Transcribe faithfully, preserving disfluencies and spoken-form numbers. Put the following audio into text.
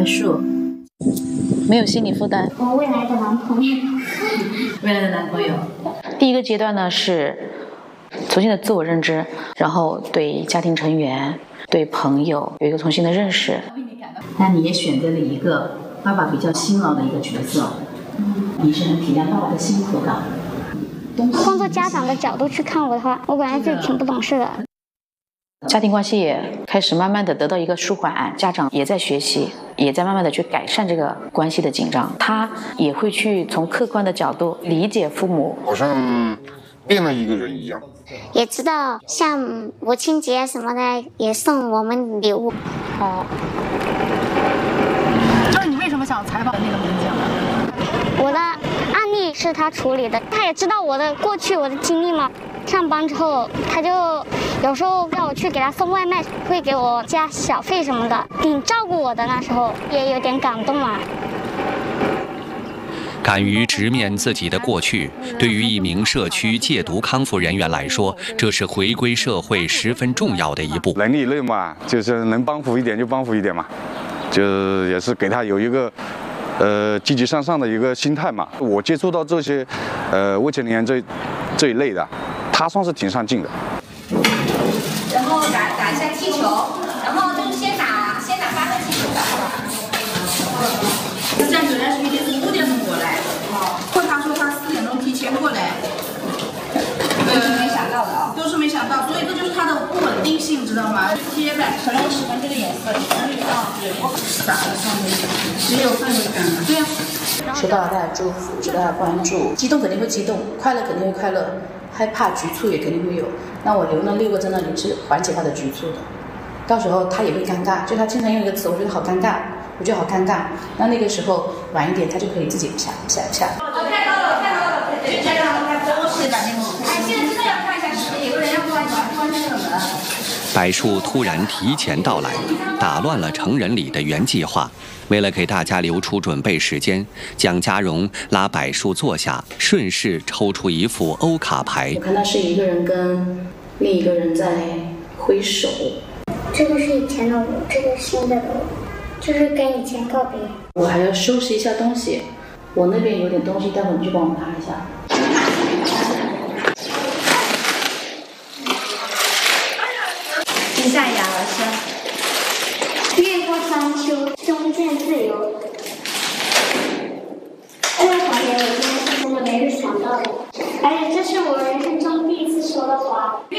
白树，没有心理负担。 我未来的男朋友， 未来的男朋友。第一个阶段呢是重新的自我认知，然后对家庭成员、对朋友有一个重新的认识。那你也选择了一个爸爸比较辛劳的一个角色，你是很体谅爸爸的辛苦的。 换做家长的角度去看我的话，我本来就挺不懂事的。 家庭关系也开始慢慢的得到一个舒缓，家长也在学习，也在慢慢的去改善这个关系的紧张。他也会去从客观的角度理解父母， 好像变了一个人一样。 也知道像母亲节什么的也送我们礼物。 好。 就是你为什么想采访那个民警呢？ 我的案例是他处理的，他也知道我的过去我的经历嘛。上班之后，他就有时候让我去给他送外卖，会给我加小费什么的，挺照顾我的。那时候也有点感动嘛。 敢于直面自己的过去，对于一名社区戒毒康复人员来说，这是回归社会十分重要的一步。 能力内嘛，就是能帮扶一点就帮扶一点嘛，就也是给他有一个呃积极向上的一个心态嘛。我接触到这些呃未成年人这这一类的，他算是挺上进的。 然后打打一下气球，然后就是先打先打八个气球吧。 这样子人是一定是五点钟过来，或他说他四点钟提前过来， 都是没想到的啊， 都是没想到，所以这就是他的不稳定性，知道吗？接呗， 可能我喜欢这个颜色，绿啊， 傻了上面，只有氛围感了。对呀、 啊，收到了大家祝福，收到了关注，激动肯定会激动，快乐肯定会快乐，害怕局促也肯定会有。那我留那六个在那里是缓解他的局促的，到时候他也会尴尬，就他经常用一个词，我觉得好尴尬。我觉得好尴尬，那那个时候晚一点，他就可以自己下下下。 哦，太高了，太高了，对，太高了，太高了，是的，那种。哎，现在真的要看一下视频，有个人要过来关关这个门。 柏树突然提前到来，打乱了成人礼的原计划。为了给大家留出准备时间，蒋家荣拉柏树坐下，顺势抽出一副欧卡牌。 我看到是一个人跟另一个人在挥手。 这个是以前的我，这个新的我。就是跟以前告别。 我还要收拾一下东西，我那边有点东西，待会儿你去帮我拿一下。 记下呀，老师。 越过山丘，终见自由。这个环节我今天是真的没有想到的，而且这是我人生中第一次说的话。